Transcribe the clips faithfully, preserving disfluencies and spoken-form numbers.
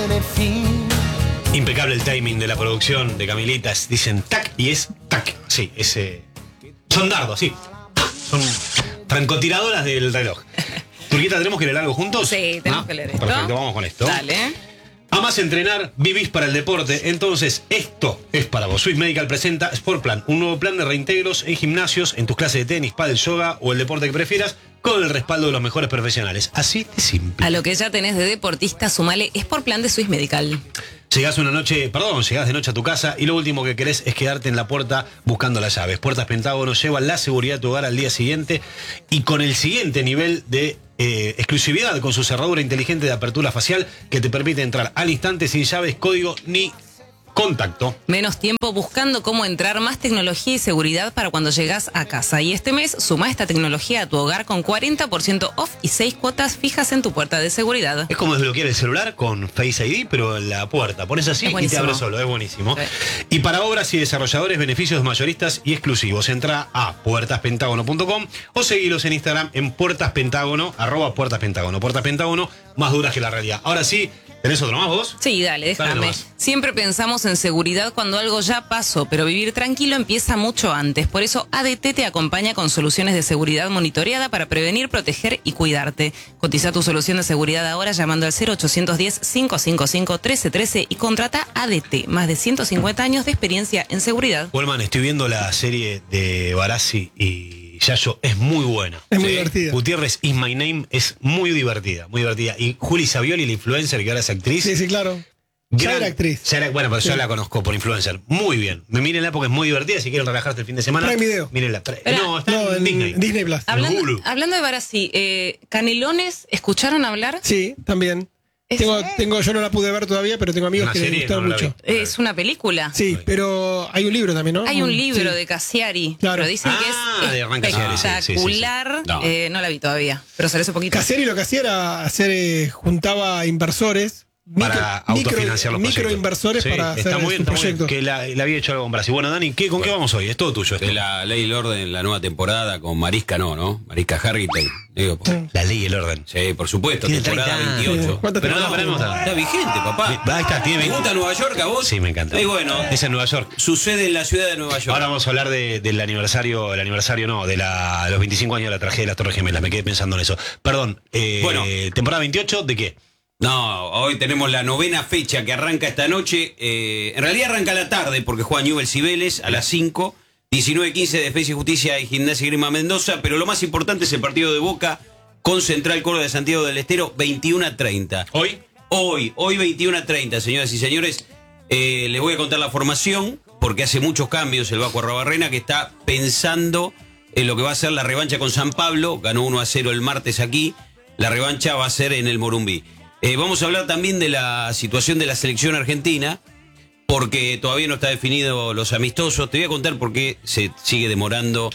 tiene fin. Impecable el timing de la producción de Camilitas. Dicen tac y es tac. Sí, ese. Son dardos, sí. Son francotiradoras del reloj. Turquita, ¿tenemos que leer algo juntos? Sí, tenemos ¿Ah? que leer esto. Perfecto, vamos con esto. Dale. Amás entrenar, vivís para el deporte, entonces esto es para vos. Swiss Medical presenta Sport Plan, un nuevo plan de reintegros en gimnasios, en tus clases de tenis, pádel, yoga o el deporte que prefieras, con el respaldo de los mejores profesionales. Así de simple. A lo que ya tenés de deportista, sumale Sport Plan de Swiss Medical. Llegás una noche, perdón, llegás de noche a tu casa y lo último que querés es quedarte en la puerta buscando las llaves. Puertas Pentágono lleva la seguridad de tu hogar al día siguiente y con el siguiente nivel de eh, exclusividad con su cerradura inteligente de apertura facial que te permite entrar al instante sin llaves, código ni contacto. Menos tiempo buscando cómo entrar, más tecnología y seguridad para cuando llegas a casa. Y este mes suma esta tecnología a tu hogar con cuarenta por ciento off y seis cuotas fijas en tu puerta de seguridad. Es como desbloquear el celular con Face I D, pero en la puerta. Pones así y te abre solo, es buenísimo. Sí. Y para obras y desarrolladores, beneficios mayoristas y exclusivos. Entra a puertas pentágono punto com o seguilos en Instagram en Puertas Pentágono, arroba Puertas Pentágono. Puertas Pentágono, más duras que la realidad. Ahora sí, ¿tenés otro más vos? Sí, dale, déjame. Siempre pensamos en seguridad cuando algo ya pasó, pero vivir tranquilo empieza mucho antes. Por eso A D T te acompaña con soluciones de seguridad monitoreada para prevenir, proteger y cuidarte. Cotiza tu solución de seguridad ahora llamando al cero ochocientos diez, cinco cinco cinco, uno tres uno tres y contrata A D T. Más de ciento cincuenta años de experiencia en seguridad. Wellman, estoy viendo la serie de Barassi y Yayo, es muy buena. Es muy ¿Sí? divertida. Gutiérrez Is My Name es muy divertida, muy divertida. Y Juli Savioli, la influencer que ahora es actriz. Sí, sí, claro. Gran, ya era actriz. Ya era, bueno, pero sí. Yo la conozco por influencer. Muy bien. Mírenla porque es muy divertida. Si quieren relajarte el fin de semana. Trae video. Mírenla. Trae. Pero, no, está no, en, en Disney. Disney Plus. Hablando, hablando de Barassi, eh, ¿Canelones escucharon hablar? Sí, también. Tengo, tengo, yo no la pude ver todavía, pero tengo amigos que les gustaron no mucho. Es una película. Sí, pero hay un libro también, ¿no? Hay un libro sí. de Cassiari. Claro. Pero dicen ah, que es de espectacular. Sí, sí, sí, sí. No. Eh, no la vi todavía, pero salió hace poquito. Cassiari lo que hacía era hacer, eh, juntaba inversores. Para micro, autofinanciar los micro inversores sí, para hacer está muy bien, sus está proyectos. Muy bien, que la, la había hecho algo con Brasil. Bueno, Dani, ¿qué, ¿con bueno, qué vamos hoy? Es todo tuyo esto. De la Ley y el Orden, la nueva temporada con Mariska, no, ¿no? Mariska Hargitay. Digo, sí. La Ley y el Orden. Sí, por supuesto, temporada veintiocho. Sí. Pero no, no, está, está vigente, papá. Ahí está, tiene ¿Te gusta Nueva York a vos? Sí, me encanta. Y bueno, es en Nueva York. Sucede en la ciudad de Nueva York. Ahora vamos a hablar de, del aniversario, el aniversario no, de, la, de los veinticinco años de la tragedia de las Torres Gemelas. Me quedé pensando en eso. Perdón, eh, bueno, temporada veintiocho, ¿de qué? No, hoy tenemos la novena fecha que arranca esta noche. Eh, en realidad arranca a la tarde porque juega Newell's y Vélez a las cinco. diecinueve quince Defensa y Justicia y Gimnasia y Grima Mendoza. Pero lo más importante es el partido de Boca con Central Córdoba de Santiago del Estero, veintiuno a treinta. ¿Hoy? Hoy, hoy veintiuno a treinta, señoras y señores. Eh, les voy a contar la formación porque hace muchos cambios el Vasco Arrobarrena, que está pensando en lo que va a ser la revancha con San Pablo. Ganó uno a cero el martes aquí. La revancha va a ser en el Morumbí. Eh, vamos a hablar también de la situación de la selección argentina, porque todavía no está definido los amistosos. Te voy a contar por qué se sigue demorando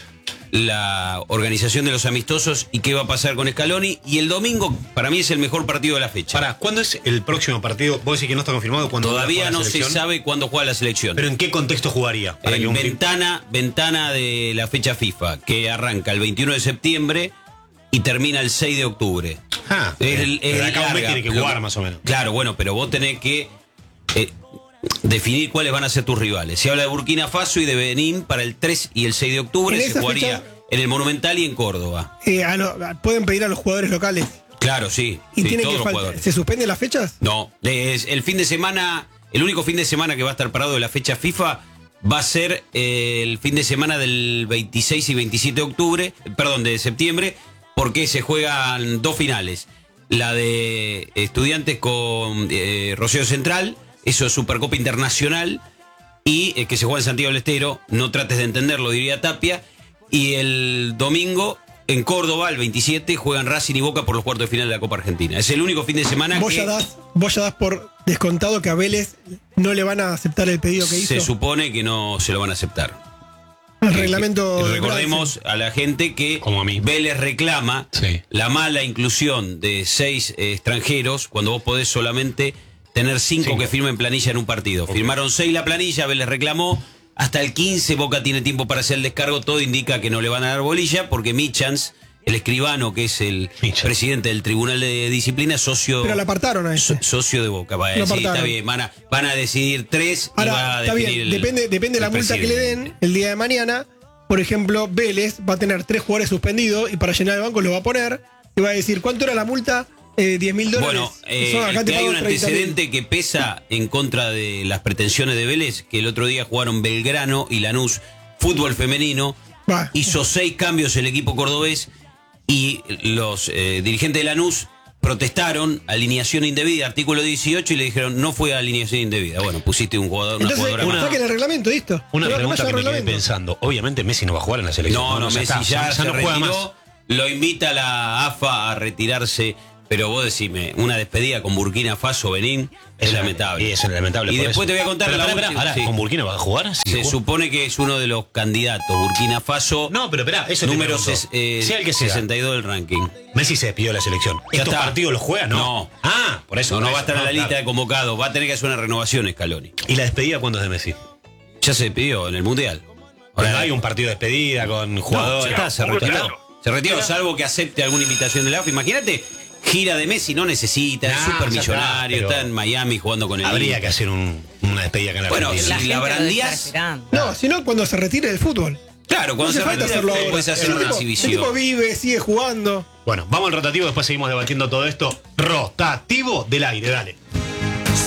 la organización de los amistosos y qué va a pasar con Scaloni. Y el domingo, para mí, es el mejor partido de la fecha. Para, ¿cuándo es el próximo partido? Vos decís que no está confirmado. ¿Cuándo todavía no se sabe cuándo juega la selección. ¿Pero en qué contexto jugaría? Para en ventana, ventana de la fecha FIFA, que arranca el veintiuno de septiembre y termina el seis de octubre. Ah, es el, es de acá un mes tiene que jugar más o menos. Claro, bueno, pero vos tenés que eh, definir cuáles van a ser tus rivales. Se habla de Burkina Faso y de Benín para el tres y el seis de octubre. Se jugaría fecha, en el Monumental y en Córdoba. Eh, a lo, pueden pedir a los jugadores locales. Claro, sí. ¿Y sí, tiene todos que los falta, jugadores. ¿Se suspenden las fechas? No, es el fin de semana, el único fin de semana que va a estar parado de la fecha FIFA va a ser eh, el fin de semana del veintiséis y veintisiete de octubre, perdón, de septiembre, porque se juegan dos finales. La de Estudiantes con eh, Rosario Central, eso es Supercopa Internacional, y eh, que se juega en Santiago del Estero, no trates de entenderlo, diría Tapia. Y el domingo en Córdoba, el veintisiete, juegan Racing y Boca por los cuartos de final de la Copa Argentina. Es el único fin de semana ¿Vos que... Ya das, vos ya das por descontado que a Vélez no le van a aceptar el pedido que hizo. Se supone que no se lo van a aceptar. El reglamento. Recordemos a la gente que como a mí. Vélez reclama sí. la mala inclusión de seis eh, extranjeros cuando vos podés solamente tener cinco, cinco que firmen planilla en un partido. Okay. Firmaron seis la planilla, Vélez reclamó. Hasta el quince Boca tiene tiempo para hacer el descargo. Todo indica que no le van a dar bolilla porque Michans, el escribano, que es el Hincha. presidente del Tribunal de Disciplina, socio, Pero la apartaron a so- ese. socio de Boca. Va, Lo sí, apartaron. está bien, van a, van a decidir tres y va Ahora, a está definir bien, el- depende, depende de la el multa que le presidente. den el día de mañana. Por ejemplo, Vélez va a tener tres jugadores suspendidos y para llenar el banco lo va a poner y va a decir, ¿cuánto era la multa? Eh, diez mil dólares. Bueno, eh, Eso, acá te que hay pago un treinta mil. antecedente que pesa en contra de las pretensiones de Vélez, que el otro día jugaron Belgrano y Lanús, fútbol femenino, Va. hizo seis cambios el equipo cordobés y los eh, dirigentes de Lanús protestaron, alineación indebida, artículo dieciocho, y le dijeron, no fue alineación indebida. Bueno, pusiste un jugador, una Entonces, jugadora más. saquen el reglamento, listo. Una Pero pregunta vaya que me el quedé reglamento. pensando. Obviamente Messi no va a jugar en la selección. No, no, Messi está, ya, se no juega más. retiró, lo invita la A F A a retirarse, pero vos decime, una despedida con Burkina Faso, Benín, es, Es lamentable. Y es lamentable. Y por después eso. te voy a contar Pero, la pará, pará, última- pará, sí. ¿con Burkina va a jugar? Sí, Se juega. supone que es uno de los candidatos, Burkina Faso, No, pero espera, eso te número pregunto. ses- eh, Sea el que sea. sesenta y dos del ranking. Messi se despidió de la selección. Ya ¿Estos está. partidos los juega? No. No. Ah, por eso. No, por no va a eso, estar en la lista claro. de convocados, va a tener que hacer una renovación, Scaloni. ¿Y la despedida cuándo es de Messi? Ya se despidió en el Mundial. Ahora no hay un partido de despedida con No, jugadores. ya está, se Claro. retiró. Se retiró, salvo que acepte alguna invitación de la A F A. Imagínate, gira de Messi no necesita, es No, súper ya está, millonario, pero está en Miami jugando con el Habría Inter. que hacer un- una despedida acá en la Bueno, Argentina. La si gente la lo debe brandeás- estar esperando. No, sino cuando se retire del fútbol. Claro, cuando No hace se falta retira hacerlo ahora. puedes hacer El una tipo- El tipo exhibición. vive, sigue jugando. Bueno, vamos al rotativo, después seguimos debatiendo todo esto. Rotativo del aire, dale.